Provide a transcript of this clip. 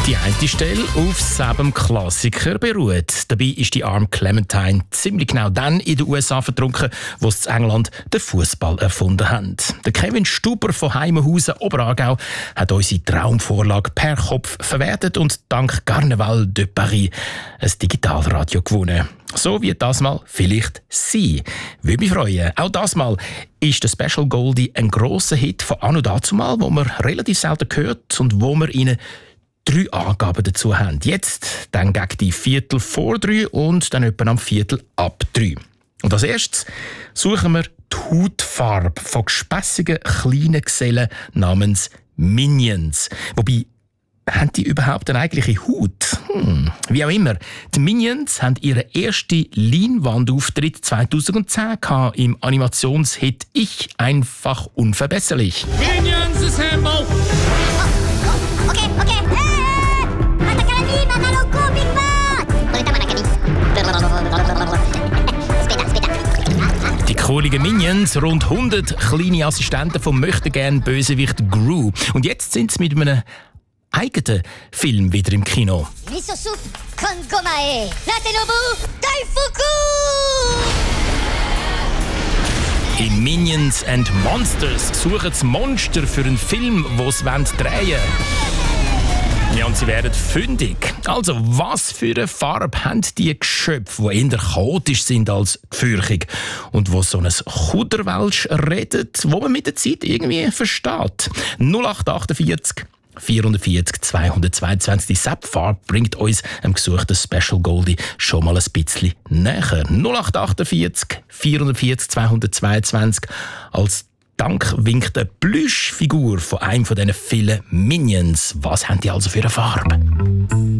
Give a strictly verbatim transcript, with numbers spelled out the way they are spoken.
Die eine Stelle auf sieben Klassiker beruht. Dabei ist die arme Clementine ziemlich genau dann in den U S A vertrunken, wo sie in England den Fußball erfunden haben. Der Kevin Stuber von Heimenhausen, Oberaargau, hat unsere Traumvorlage per Kopf verwertet und dank Carnaval de Paris ein Digitalradio gewonnen. So wie das mal vielleicht Sie. Würde mich freuen. Auch das mal ist der Special Goldie ein grosser Hit von anno dazumal, wo man relativ selten hört und wo wir Ihnen drei Angaben dazu haben. Jetzt dann gegen die Viertel vor drei und dann etwa am Viertel ab drei. Und als erstes suchen wir die Hautfarbe von gespässigen kleinen Gesellen namens Minions. Wobei, haben die überhaupt eine eigentliche Haut? Hm. Wie auch immer, die Minions haben ihren ersten Leinwandauftritt zweitausendzehn gehabt im Animationshit «Ich einfach unverbesserlich». Minions assemble! Okay, okay. Hey! Katakan lagi, mana logo Big Boss? Balita mana kani? Später, später. Die coolen Minions, rund hundert kleine Assistenten vom Möchtegern-Bösewicht Gru. Und jetzt sind sie mit einem eigenen Film wieder im Kino. Miso soup con gomae. Natenobu Daifuku! In Minions and Monsters suchen sie Monster für einen Film, den sie drehen wollen. Ja, und sie werden fündig. Also, was für eine Farbe haben die Geschöpfe, die eher chaotisch sind als gefürchtig und wo so ein Kuderwelsch redet, wo man mit der Zeit irgendwie versteht. null acht achtundvierzig vierundvierzig zweihundertzweiundzwanzig. Die Sepp-Farbe bringt uns am gesuchten Special Goldie schon mal ein bisschen näher. null acht achtundvierzig vierundvierzig zweihundertzweiundzwanzig. Als Dank winkt eine Plüschfigur von einem von diesen vielen Minions. Was haben die also für eine Farbe?